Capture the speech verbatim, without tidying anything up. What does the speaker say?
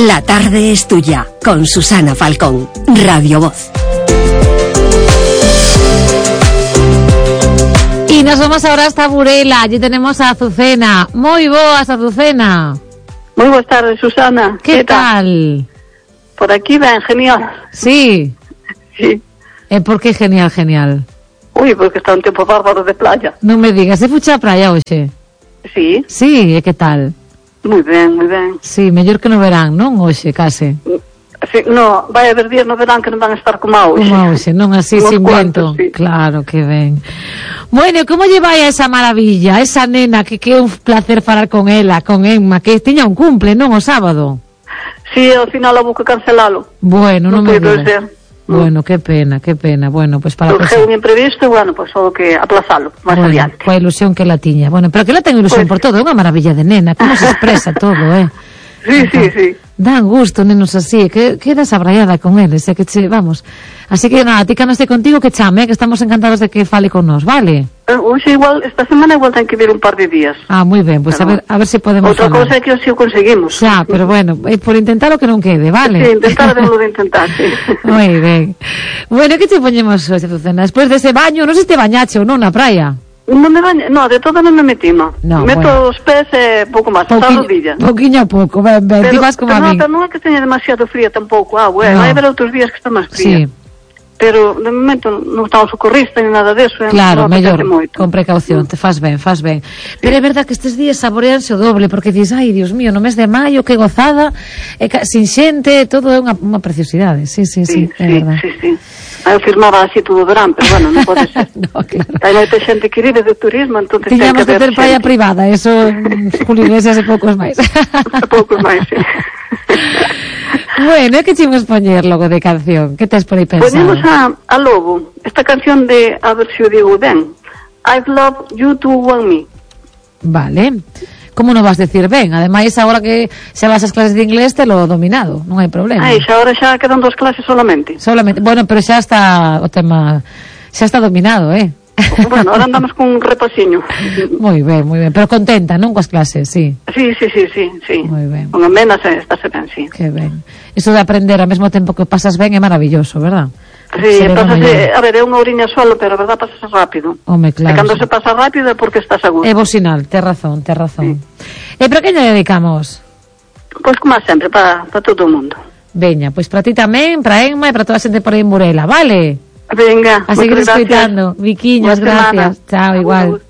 La tarde es tuya, con Susana Falcón, Radio Voz. Y nos vamos ahora hasta Burela. Allí tenemos a Azucena. Muy boas, Azucena. Muy buenas tardes, Susana. ¿Qué, ¿Qué tal? tal? Por aquí ven, genial. Sí. Sí. Eh, ¿Por qué genial, genial? Uy, porque está un tempo bárbaro de playa. Non me digas, se fucha a praia hoxe? Sí. Sí, e que tal? Moi ben, moi ben. Sí, mellor que no verán, non hoxe, case? Sí, no, vai haber días no verán que non van a estar como a hoxe. Como a hoxe, non así sin vento. Sí. Claro, que ben. Bueno, como lle vai a esa maravilla, esa nena que que é un placer falar con ela, con Emma, que tiña un cumple, non, o sábado? Sí, ao final houve que cancelalo. Bueno, non, non me digas. Ser. Bueno, qué pena, qué pena. Bueno, pues para Surgiu un imprevisto, bueno, pues houve que aplazalo máis bueno, adiante. Coa ilusión que la tiña. Bueno, pero que la ten ilusión pues... por todo, é unha maravilla de nena, como se expresa todo, eh. Sí, sí, sí. Dan gusto, nenos así, que quedas abraiada con eles, eh, que che, vamos. Así que nada, ti que non este contigo que chame, eh, que estamos encantados de que fale con nos, vale? Hoxe igual, esta semana igual ten que vir un par de días. Ah, moi ben, pues pero, a ver a ver se si podemos outra falar. Outra cousa é que así o conseguimos. Xa, pero bueno, é por intentar o que non quede, vale? Sí, intentar de de intentar, sí. Moi ben. Bueno, que te poñemos hoxe, Azucena? Despois dese baño, non sei se te bañache ou non na praia. Non me baño, no, de todo non me metimo. No, meto bueno. os pés e eh, pouco máis, hasta a rodilla. Pouquiño a pouco, ben, ben, ti vas como a mí. Pero non é que teña demasiado frío tampouco, ah, bueno, no. Vai haber outros días que está máis Sí. fría. Pero, de momento, non está o socorrista ni nada deso. Claro, no mellor, moito. con precaución, te faz ben, faz ben. Sí. Pero é verdad que estes días saboreanse o doble, porque dis, ai, Dios mío, no mes de maio, que gozada, e ca, sin xente, todo é unha, unha preciosidade. Sí, sí, sí, sí, é sí, verdad. Sí, sí. Eu firmaba así todo o verán, pero bueno, non pode ser. No, claro. Hai moita xente que vive de turismo, entonces tiñamos ten que que ter praia privada, eso, Julio Iglesias e poucos máis. poucos máis, sí. Bueno, que chimos poñer logo de canción? Que tes por aí pensado? Poñemos a, a Lobo, esta canción de, a ver se o digo ben, I've loved you to want me. Vale. Como non vas decir ben? Ademais, agora que xa vas as clases de inglés, te lo dominado, non hai problema. Ai, xa agora xa quedan dos clases solamente. Solamente, bueno, pero xa está o tema, xa está dominado, eh? Bueno, ahora andamos con un repasiño. Moi ben, moi ben, pero contenta, non coas clases, sí. Sí, sí, sí, sí, sí. Moi ben. Con amenas estáse ben, sí. Que ben. Iso de aprender ao mesmo tempo que pasas ben é maravilloso, verdad? Sí, pasase, a ver, é unha oriña solo, pero a verdad pasase rápido. Home, claro. E cando sí. se pasa rápido é porque estás a gusto. É bo sinal, tes razón, tes razón. Sí. E para que lle dedicamos? Pois como sempre, para pa todo o mundo. Veña, pois para ti tamén, para Emma e para toda a xente por aí en Burela, vale? Venga, a seguir escoitando. Viquiños, gracias. Chao, igual.